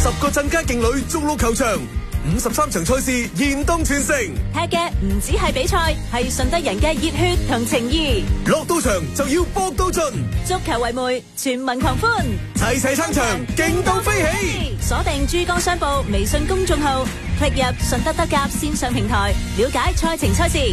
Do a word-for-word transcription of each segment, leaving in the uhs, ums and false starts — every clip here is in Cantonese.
十個鎮街勁旅逐鹿球場，五十三場賽事現當全城。 踢嘅唔止係比賽，係順德人嘅熱血同情義。 落到場就要搏到盡， 足球為媒，全民狂歡， 齊齊撐場，勁到飛起。 鎖定珠江商報微信公眾號，click入順德德甲線上平台，了解賽程賽事。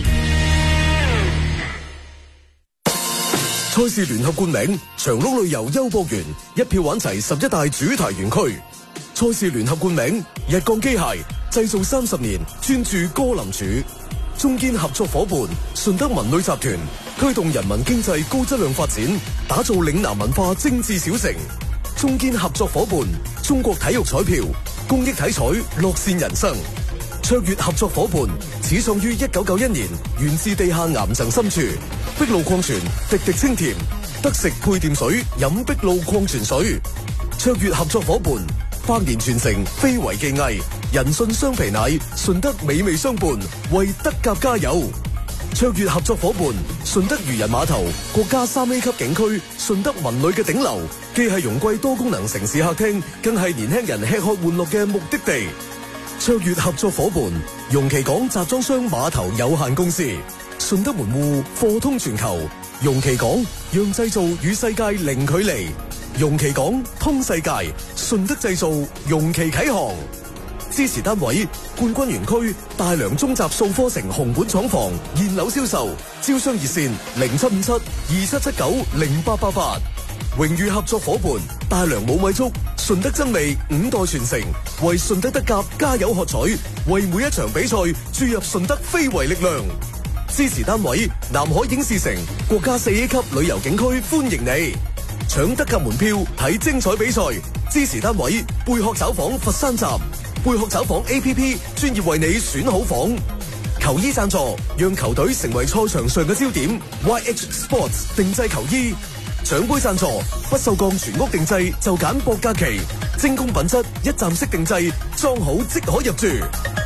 賽事聯合冠名長鹿旅遊優博園，一票玩齊十一大主題園區。賽事聯合冠名日鋼機械，製造三十年，專注歌林柱。中堅合作伙伴順德文旅集團，驅動人民經濟高質量發展，打造嶺南文化精緻小城。中堅合作伙伴中國體育彩票，公益體彩，樂善人生。卓越合作伙伴始創於一九九一年，源自地下岩層深處。碧露礦泉，滴滴清甜，得食配電水，飲碧露礦泉水。卓越合作伙伴百年傳承，非遺技藝，人信雙皮奶，順德美味相伴，為德甲加油。卓越合作伙伴順德漁人碼頭，國家三 A 級景區，順德文旅嘅頂流，既係容桂多功能城市客廳，更係年輕人吃喝玩樂嘅目的地。卓越合作伙伴容其港集裝箱碼頭有限公司，順德門戶貨通全球，容其港讓製造與世界零距離，容其港通世界，順德製造，容其啟航。支持單位冠軍園區大良中集數科城紅本廠房現樓銷售，招商熱線零七五七二七七九零八八八。榮譽合作伙伴大良冇米粥，順德真味五代傳承，為順德德甲加油喝彩，為每一場比賽注入順德非遺力量。支持單位南海影視城國家四 A 級旅遊景區歡迎你，搶德甲門票睇精彩比賽。支持單位貝殼找房佛山站，貝殼找房 A P P 專業為你選好房。球衣贊助讓球隊成為賽場上嘅焦點 ，Y H Sports 定製球衣。獎杯贊助不鏽鋼全屋定製就揀博格奇，精工品質一站式定製，裝好即可入住。